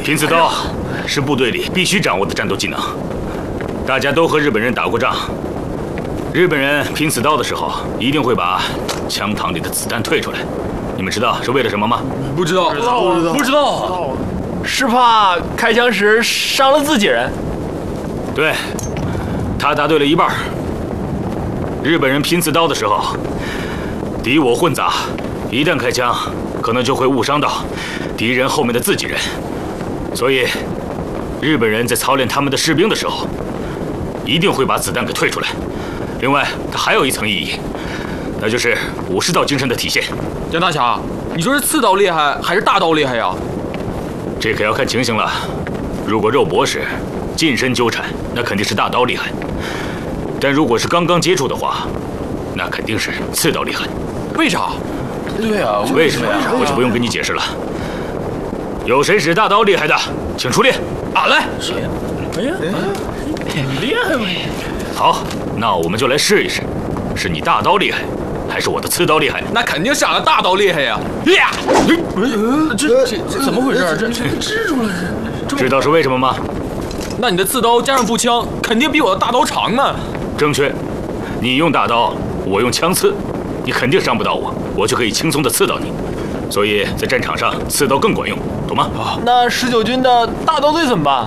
拼刺刀是部队里必须掌握的战斗技能。大家都和日本人打过仗，日本人拼刺刀的时候一定会把枪膛里的子弹退出来。你们知道是为了什么吗？ 不知道，不知道， 是怕开枪时伤了自己人。 对，他答对了一半。日本人拼刺刀的时候，敌我混杂，一旦开枪，可能就会误伤到敌人后面的自己人。所以，日本人在操练他们的士兵的时候，一定会把子弹给退出来。另外，它还有一层意义，那就是武士道精神的体现。 杨大侠，你说是刺刀厉害还是大刀厉害呀？ 这可要看情形了。如果肉搏时近身纠缠，那肯定是大刀厉害；但如果是刚刚接触的话，那肯定是刺刀厉害。 为啥？ 对啊， 为什么呀？我就不用跟你解释了。有谁使大刀厉害的，请出列。 俺来。 哎呀，你厉害吗？ 好，那我们就来试一试，是你大刀厉害，还是我的刺刀厉害？ 那肯定是俺的大刀厉害呀！呀， 这怎么回事？这蜘蛛了这。 知道是为什么吗？ 那你的刺刀加上步枪，肯定比我的大刀长啊！ 正确，你用大刀，我用枪刺，你肯定伤不到我，我就可以轻松地刺到你。所以在战场上，刺刀更管用，懂吗？ 那19军的大刀队怎么办？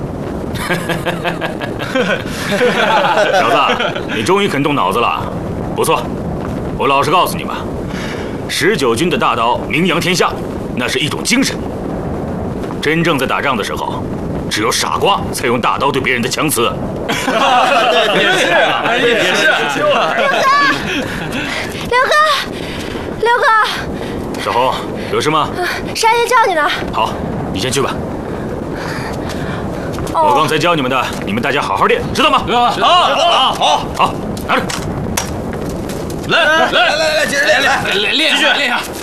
小子，你终于肯动脑子了，不错。我老实告诉你吧，19军的大刀名扬天下，那是一种精神。真正在打仗的时候，只有傻瓜才用大刀对别人的枪刺。 也是。 刘哥， 小红，有事吗？ 沙爷叫你呢。 好，你先去吧。我刚才教你们的，你们大家好好练，知道吗？好，拿着。 来，接着练，继续练下。